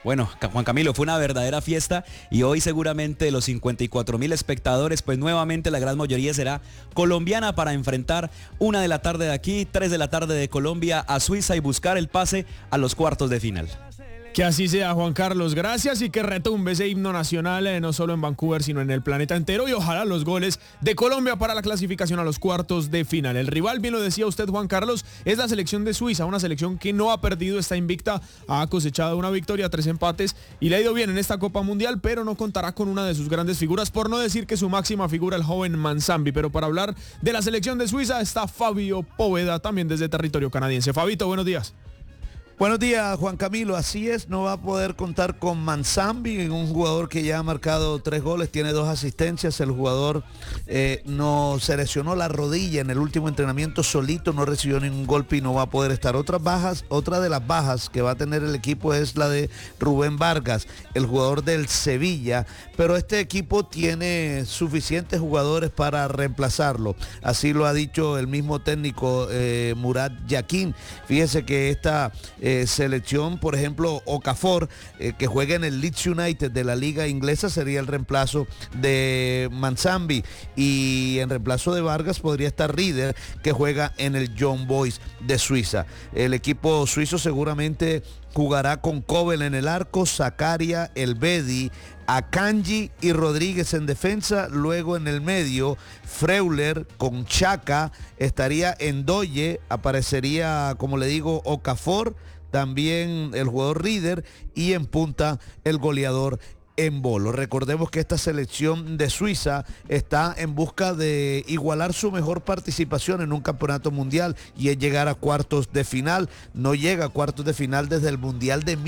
Bueno, Juan Camilo, fue una verdadera fiesta y hoy seguramente los 54.000 espectadores, pues nuevamente la gran mayoría será colombiana para enfrentar 1 de la tarde de aquí, 3 de la tarde de Colombia a Suiza y buscar el pase a los cuartos de final. Que así sea, Juan Carlos, gracias, y que retumbe ese himno nacional, no solo en Vancouver, sino en el planeta entero, y ojalá los goles de Colombia para la clasificación a los cuartos de final. El rival, bien lo decía usted, Juan Carlos, es la selección de Suiza, una selección que no ha perdido, está invicta, ha cosechado una victoria, 3 empates, y le ha ido bien en esta Copa Mundial, pero no contará con una de sus grandes figuras, por no decir que su máxima figura, el joven Manzambi. Pero para hablar de la selección de Suiza está Fabio Poveda, también desde territorio canadiense. Fabito, buenos días. Buenos días, Juan Camilo. Así es, no va a poder contar con Manzambi, un jugador que ya ha marcado 3 goles, tiene 2 asistencias. El jugador no se lesionó la rodilla en el último entrenamiento solito, no recibió ningún golpe y no va a poder estar. Otra de las bajas que va a tener el equipo es la de Rubén Vargas, el jugador del Sevilla, pero este equipo tiene suficientes jugadores para reemplazarlo. Así lo ha dicho el mismo técnico Murat Yakin. Fíjese que esta selección, por ejemplo, Okafor, que juega en el Leeds United de la liga inglesa, sería el reemplazo de Manzambi, y en reemplazo de Vargas podría estar Rieder, que juega en el Young Boys de Suiza. El equipo suizo seguramente jugará con Kobel en el arco, Zakaria, Elvedi, Akanji y Rodríguez en defensa. Luego en el medio, Freuler con Chaka, estaría Ndoye, aparecería, como le digo, Okafor, también el jugador Rieder, y en punta el goleador Embolo. Recordemos que esta selección de Suiza está en busca de igualar su mejor participación en un campeonato mundial, y es llegar a cuartos de final. No llega a cuartos de final desde el Mundial de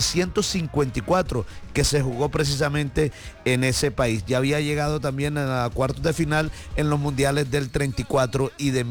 1954, que se jugó precisamente en ese país. Ya había llegado también a cuartos de final en los mundiales del 34 y de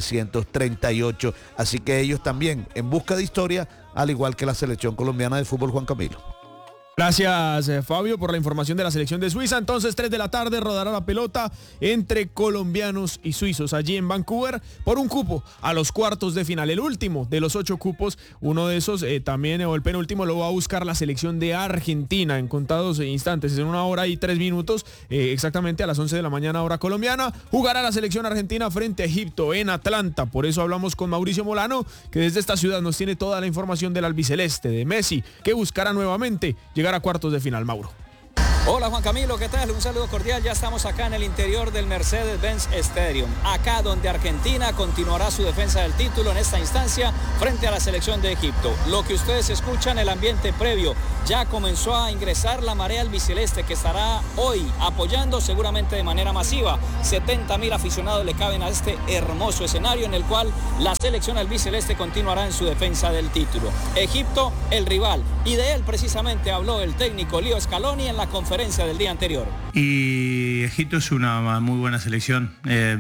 1938. Así que ellos también en busca de historia, al igual que la selección colombiana de fútbol, Juan Camilo. Gracias, Fabio, por la información de la selección de Suiza. Entonces, 3 de la tarde rodará la pelota entre colombianos y suizos allí en Vancouver por un cupo a los cuartos de final. El último de los 8 cupos, uno de esos también, o el penúltimo, lo va a buscar la selección de Argentina en contados instantes, en 1 hora y 3 minutos, exactamente a las 11 de la mañana hora colombiana. Jugará la selección argentina frente a Egipto en Atlanta. Por eso hablamos con Mauricio Molano, que desde esta ciudad nos tiene toda la información del albiceleste, de Messi, que buscará nuevamente llegar a cuartos de final. Mauro. Hola Juan Camilo, ¿qué tal? Un saludo cordial. Ya estamos acá en el interior del Mercedes-Benz Stadium, acá donde Argentina continuará su defensa del título en esta instancia frente a la selección de Egipto. Lo que ustedes escuchan, el ambiente previo, ya comenzó a ingresar la marea albiceleste, que estará hoy apoyando seguramente de manera masiva. 70.000 aficionados le caben a este hermoso escenario en el cual la selección albiceleste continuará en su defensa del título. Egipto, el rival, y de él precisamente habló el técnico Leo Scaloni en la conferencia del día anterior. Y Egipto es una muy buena selección,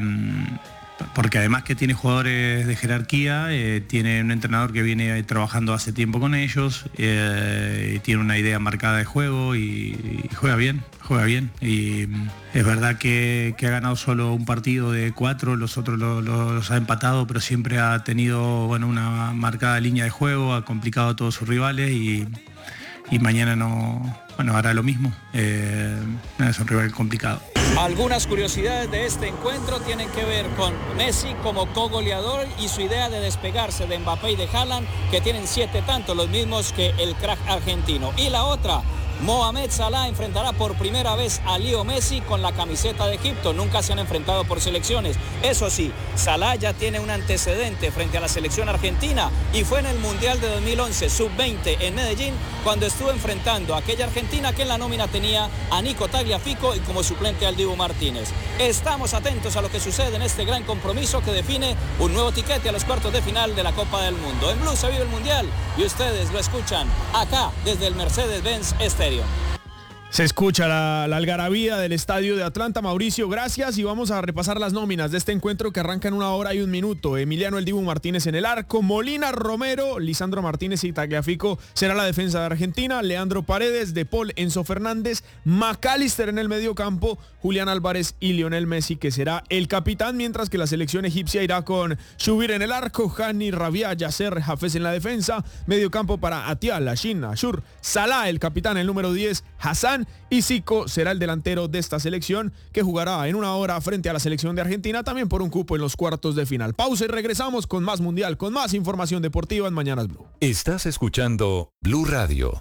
porque además que tiene jugadores de jerarquía, tiene un entrenador que viene trabajando hace tiempo con ellos, tiene una idea marcada de juego y juega bien. Y es verdad que ha ganado solo un partido de 4, los otros los ha empatado, pero siempre ha tenido una marcada línea de juego, ha complicado a todos sus rivales, y mañana hará lo mismo. Es un rival complicado. Algunas curiosidades de este encuentro tienen que ver con Messi como co-goleador y su idea de despegarse de Mbappé y de Haaland, que tienen 7 tantos, los mismos que el crack argentino. Y la otra, Mohamed Salah enfrentará por primera vez a Leo Messi con la camiseta de Egipto. Nunca se han enfrentado por selecciones. Eso sí, Salah ya tiene un antecedente frente a la selección argentina, y fue en el Mundial de 2011 sub-20 en Medellín, cuando estuvo enfrentando a aquella Argentina que en la nómina tenía a Nico Tagliafico y como suplente al Dibu Martínez. Estamos atentos a lo que sucede en este gran compromiso que define un nuevo tiquete a los cuartos de final de la Copa del Mundo. En Blue se vive el Mundial y ustedes lo escuchan acá desde el Mercedes-Benz Stadium. Se escucha la algarabía del estadio de Atlanta. Mauricio, gracias, y vamos a repasar las nóminas de este encuentro que arranca en 1 hora y 1 minuto. Emiliano El Dibu Martínez en el arco, Molina, Romero, Lisandro Martínez y Tagliafico será la defensa de Argentina, Leandro Paredes, De Paul, Enzo Fernández, McAllister en el medio campo, Julián Álvarez y Lionel Messi, que será el capitán, mientras que la selección egipcia irá con Shubir en el arco, Hani, Rabia, Yasser, Hafez en la defensa, medio campo para Atial, Lashin, Ashur, Salah, el capitán, el número 10, Hassan, y Zico será el delantero de esta selección, que jugará en 1 hora frente a la selección de Argentina, también por un cupo en los cuartos de final. Pausa y regresamos con más Mundial, con más información deportiva en Mañanas Blue. Estás escuchando Blue Radio.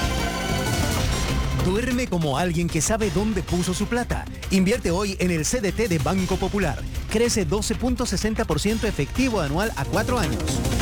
Duerme como alguien que sabe dónde puso su plata. Invierte hoy en el CDT de Banco Popular. Crece 12.60% efectivo anual a 4 años.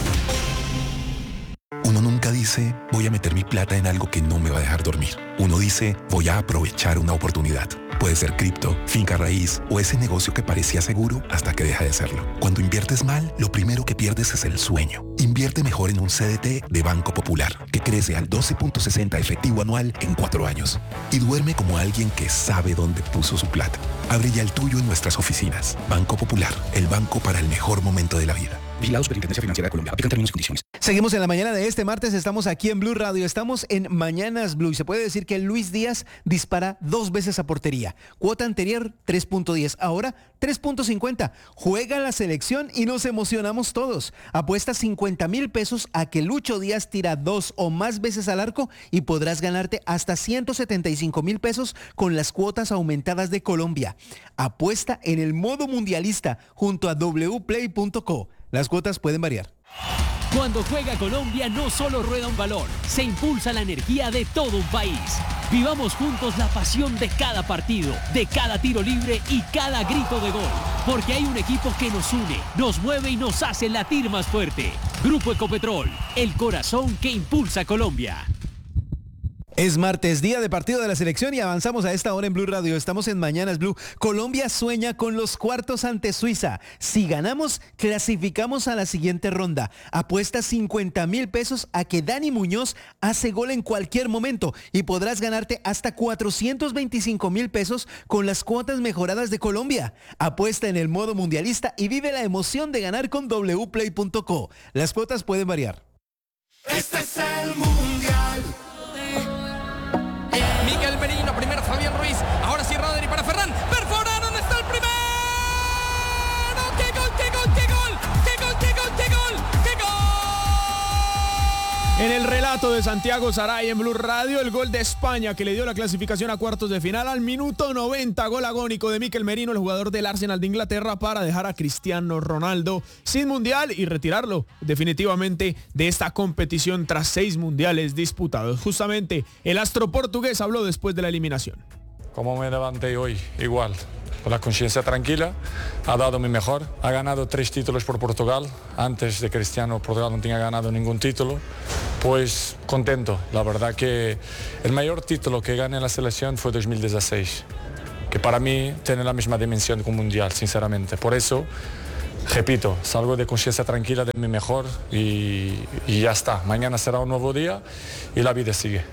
Uno nunca dice, voy a meter mi plata en algo que no me va a dejar dormir. Uno dice, voy a aprovechar una oportunidad. Puede ser cripto, finca raíz o ese negocio que parecía seguro hasta que deja de serlo. Cuando inviertes mal, lo primero que pierdes es el sueño. Invierte mejor en un CDT de Banco Popular, que crece al 12.60 efectivo anual en 4 años. Y duerme como alguien que sabe dónde puso su plata. Abre ya el tuyo en nuestras oficinas. Banco Popular, el banco para el mejor momento de la vida. Vigilados por Superintendencia Financiera de Colombia. Aplican términos y condiciones. Seguimos en la mañana de este martes, estamos aquí en Blue Radio, estamos en Mañanas Blue y se puede decir que Luis Díaz dispara 2 veces a portería. Cuota anterior 3.10, ahora 3.50. Juega la selección y nos emocionamos todos. Apuesta 50,000 pesos a que Lucho Díaz tira 2 o más veces al arco y podrás ganarte hasta 175,000 pesos con las cuotas aumentadas de Colombia. Apuesta en el modo mundialista junto a wplay.co. Las cuotas pueden variar. Cuando juega Colombia no solo rueda un balón, se impulsa la energía de todo un país. Vivamos juntos la pasión de cada partido, de cada tiro libre y cada grito de gol. Porque hay un equipo que nos une, nos mueve y nos hace latir más fuerte. Grupo Ecopetrol, el corazón que impulsa Colombia. Es martes, día de partido de la selección y avanzamos a esta hora en Blue Radio. Estamos en Mañanas Blue. Colombia sueña con los cuartos ante Suiza. Si ganamos, clasificamos a la siguiente ronda. Apuesta 50,000 pesos a que Dani Muñoz hace gol en cualquier momento y podrás ganarte hasta 425,000 pesos con las cuotas mejoradas de Colombia. Apuesta en el modo mundialista y vive la emoción de ganar con wplay.co. Las cuotas pueden variar. Este es el Mundial. Miguel Merino, primero Fabián Ruiz, ahora sí Rodri para Ferran, perforaron, está el primero. ¡Qué gol, qué gol, qué gol! ¡Qué gol, qué gol, qué gol! ¡Qué gol! En el relato de Santiago Saray en Blue Radio, el gol de España que le dio la clasificación a cuartos de final al minuto 90, gol agónico de Mikel Merino, el jugador del Arsenal de Inglaterra, para dejar a Cristiano Ronaldo sin mundial y retirarlo definitivamente de esta competición tras 6 mundiales disputados. Justamente el astro portugués habló después de la eliminación. Como me levanté hoy, igual, con la conciencia tranquila, ha dado mi mejor, ha ganado 3 títulos por Portugal, antes de Cristiano Portugal no tenía ganado ningún título, pues contento, la verdad que el mayor título que gané en la selección fue 2016, que para mí tiene la misma dimensión que un mundial, sinceramente, por eso, repito, salgo de conciencia tranquila de mi mejor y ya está, mañana será un nuevo día y la vida sigue.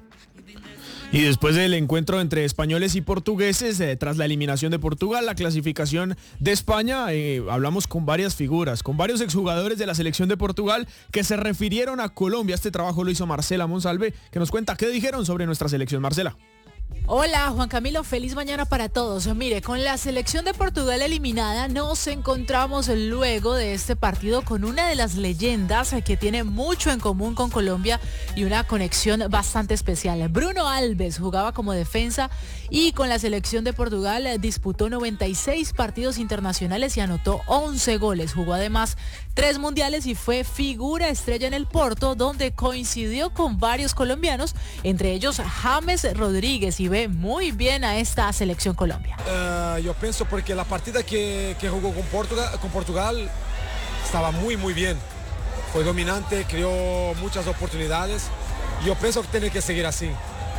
Y después del encuentro entre españoles y portugueses, tras la eliminación de Portugal, la clasificación de España, hablamos con varias figuras, con varios exjugadores de la selección de Portugal que se refirieron a Colombia. Este trabajo lo hizo Marcela Monsalve, que nos cuenta qué dijeron sobre nuestra selección. Marcela. Hola Juan Camilo, feliz mañana para todos. Mire, con la selección de Portugal eliminada nos encontramos luego de este partido con una de las leyendas que tiene mucho en común con Colombia y una conexión bastante especial. Bruno Alves jugaba como defensa y con la selección de Portugal disputó 96 partidos internacionales y anotó 11 goles. Jugó además 3 mundiales y fue figura estrella en el Porto, donde coincidió con varios colombianos, entre ellos James Rodríguez, y ve muy bien a esta selección Colombia. Yo pienso porque la partida que jugó con Portugal estaba muy bien. Fue dominante, creó muchas oportunidades. Yo pienso que tiene que seguir así.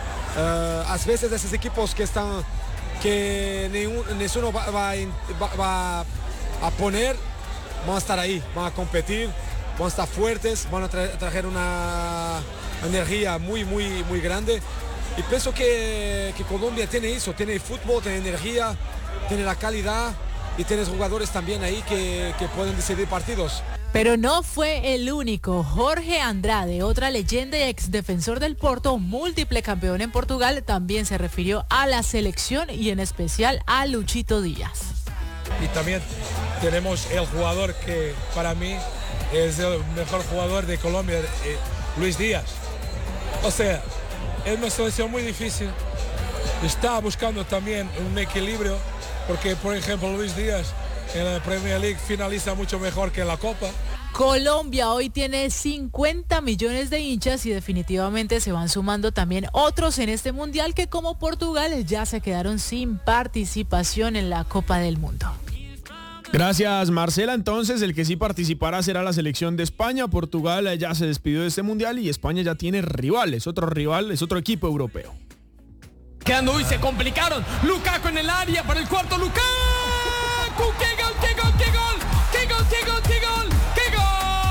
A veces esos equipos que ninguno va a poner, van a estar ahí, van a competir, van a estar fuertes, van a traer una energía muy grande. Y pienso que Colombia tiene eso, tiene el fútbol, tiene energía, tiene la calidad y tiene jugadores también ahí que pueden decidir partidos. Pero no fue el único. Jorge Andrade, otra leyenda y ex defensor del Porto, múltiple campeón en Portugal, también se refirió a la selección y en especial a Luchito Díaz. Y también tenemos el jugador que para mí es el mejor jugador de Colombia, Luis Díaz. O sea, es una selección muy difícil. Está buscando también un equilibrio, porque por ejemplo Luis Díaz en la Premier League finaliza mucho mejor que en la Copa. Colombia hoy tiene 50 millones de hinchas y definitivamente se van sumando también otros en este mundial que como Portugal ya se quedaron sin participación en la Copa del Mundo. Gracias, Marcela. Entonces, el que sí participará será la selección de España. Portugal ya se despidió de este mundial y España ya tiene rivales. Otro rival es otro equipo europeo. Quedando y se complicaron. Lukaku en el área para el cuarto. Lukaku. ¡Qué gol, qué gol, qué gol! ¡Qué gol, qué gol, qué gol! ¡Qué gol!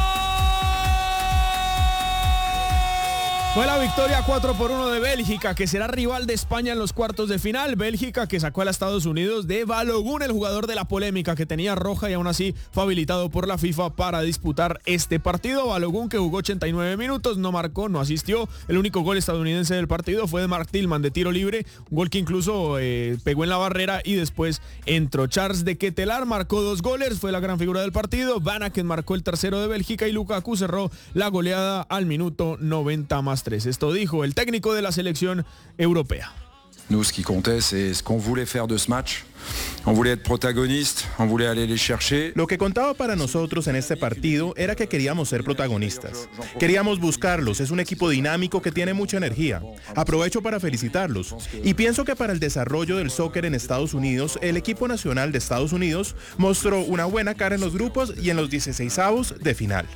Fue la victoria 4-1 de Bélgica, que será rival de España en los cuartos de final. Bélgica que sacó a los Estados Unidos de Balogun, el jugador de la polémica que tenía roja y aún así fue habilitado por la FIFA para disputar este partido. Balogun, que jugó 89 minutos, no marcó, no asistió. El único gol estadounidense del partido fue de Mark Tillman de tiro libre, un gol que incluso pegó en la barrera y después entró. Charles de Ketelaar marcó 2 goles, fue la gran figura del partido. Van Aken marcó el tercero de Bélgica y Lukaku cerró la goleada al minuto 90+3. Esto dijo el técnico de la selección europea. Nous, ce qui comptait, c'est ce qu'on voulait faire de ce match. On voulait être protagoniste, on voulait aller les chercher. Lo que contaba para nosotros en este partido era que queríamos ser protagonistas. Queríamos buscarlos, es un equipo dinámico que tiene mucha energía. Aprovecho para felicitarlos. Y pienso que para el desarrollo del soccer en Estados Unidos, el equipo nacional de Estados Unidos mostró una buena cara en los grupos y en los 16avos de final.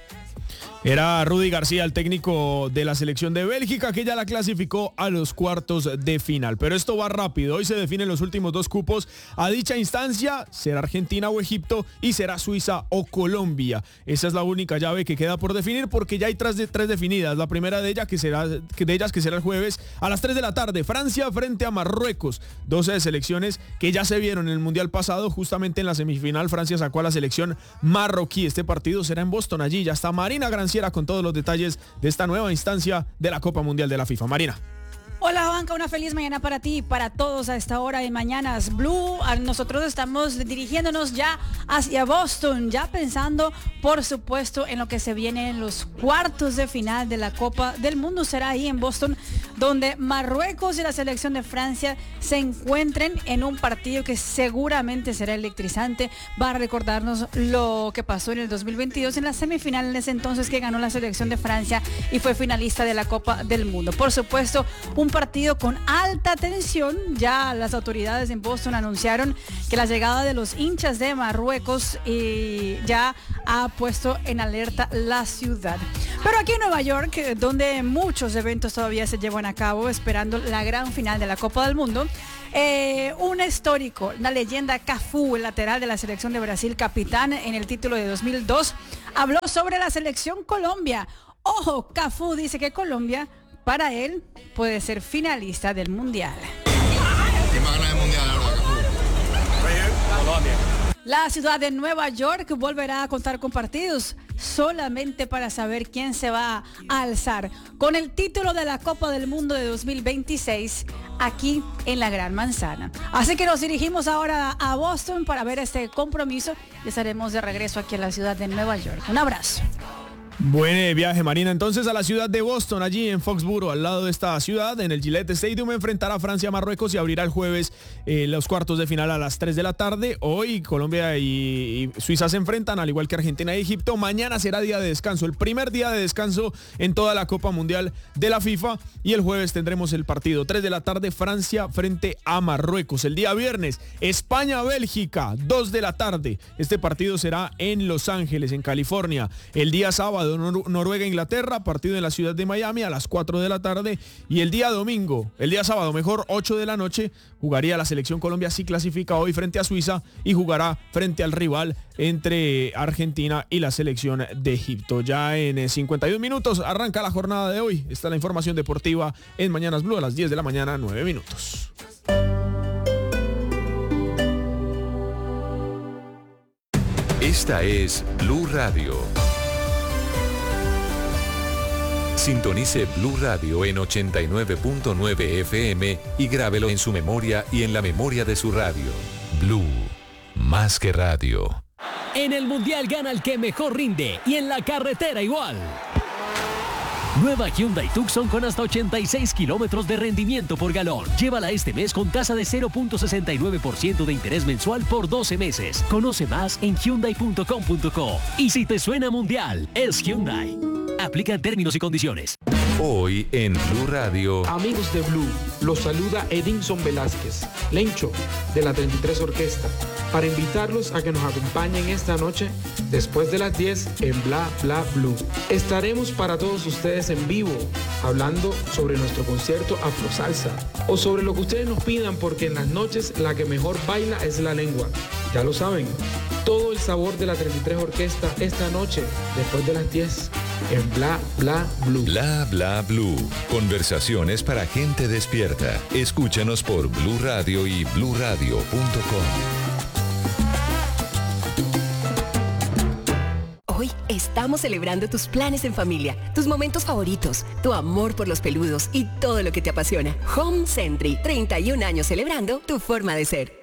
Era Rudy García, el técnico de la selección de Bélgica, que ya la clasificó a los cuartos de final. Pero esto va rápido. Hoy se definen los últimos 2 cupos a dicha instancia. Será Argentina o Egipto y será Suiza o Colombia. Esa es la única llave que queda por definir porque ya hay 3 definidas. La primera de ellas que será el jueves a las 3 de la tarde. Francia frente a Marruecos. 12 selecciones que ya se vieron en el Mundial pasado. Justamente en la semifinal Francia sacó a la selección marroquí. Este partido será en Boston. Allí ya está Marina Granciera con todos los detalles de esta nueva instancia de la Copa Mundial de la FIFA. Marina. Hola Juanca, una feliz mañana para ti y para todos a esta hora de Mañanas Blue. Nosotros estamos dirigiéndonos ya hacia Boston, ya pensando por supuesto en lo que se viene en los cuartos de final de la Copa del Mundo. Será ahí en Boston donde Marruecos y la selección de Francia se encuentren en un partido que seguramente será electrizante. Va a recordarnos lo que pasó en el 2022 en la semifinal, en ese entonces que ganó la selección de Francia y fue finalista de la Copa del Mundo. Por supuesto, un partido con alta tensión. Ya las autoridades en Boston anunciaron que la llegada de los hinchas de Marruecos ya ha puesto en alerta la ciudad. Pero aquí en Nueva York, donde muchos eventos todavía se llevan a cabo esperando la gran final de la Copa del Mundo, un histórico, la leyenda Cafú, el lateral de la selección de Brasil, capitán en el título de 2002, habló sobre la selección Colombia. Ojo, Cafú dice que Colombia para él puede ser finalista del Mundial. ¿Quién va a ganar el Mundial ahora, Cafú? Colombia. La ciudad de Nueva York volverá a contar con partidos solamente para saber quién se va a alzar con el título de la Copa del Mundo de 2026 aquí en la Gran Manzana. Así que nos dirigimos ahora a Boston para ver este compromiso y estaremos de regreso aquí en la ciudad de Nueva York. Un abrazo. Buen viaje, Marina. Entonces a la ciudad de Boston, allí en Foxborough, al lado de esta ciudad, en el Gillette Stadium, enfrentará a Francia a Marruecos y abrirá el jueves los cuartos de final a las 3 de la tarde. Hoy Colombia y Suiza se enfrentan, al igual que Argentina y Egipto. Mañana será día de descanso, el primer día de descanso en toda la Copa Mundial de la FIFA. Y el jueves tendremos el partido, 3 de la tarde, Francia frente a Marruecos. El día viernes, España-Bélgica, 2 de la tarde. Este partido será en Los Ángeles, en California. El día sábado, sábado Noruega-Inglaterra, partido en la ciudad de Miami a las 4 de la tarde. Y el día sábado, 8 de la noche, jugaría la selección Colombia, si clasifica hoy frente a Suiza, y jugará frente al rival entre Argentina y la selección de Egipto. Ya en 52 minutos arranca la jornada de hoy. Está la información deportiva en Mañanas Blue a las 10 de la mañana, 9 minutos. Esta es Blue Radio. Sintonice Blue Radio en 89.9 FM y grábelo en su memoria y en la memoria de su radio. Blue, más que radio. En el Mundial gana el que mejor rinde y en la carretera igual. Nueva Hyundai Tucson con hasta 86 kilómetros de rendimiento por galón. Llévala este mes con tasa de 0.69% de interés mensual por 12 meses. Conoce más en Hyundai.com.co. Y si te suena Mundial, es Hyundai. Aplican términos y condiciones. Hoy en Blue Radio. Amigos de Blue, los saluda Edinson Velázquez, Lencho, de la 33 Orquesta, para invitarlos a que nos acompañen esta noche, después de las 10, en Bla Bla Blue. Estaremos para todos ustedes en vivo, hablando sobre nuestro concierto Afro Salsa, o sobre lo que ustedes nos pidan, porque en las noches la que mejor baila es la lengua. Ya lo saben, todo el sabor de la 33 Orquesta esta noche, después de las 10, en Bla Bla Blue. Bla Bla Blue. Conversaciones para gente despierta. Escúchanos por Blue Radio y bluradio.com. Hoy estamos celebrando tus planes en familia, tus momentos favoritos, tu amor por los peludos y todo lo que te apasiona. Home Sentry, 31 años celebrando tu forma de ser.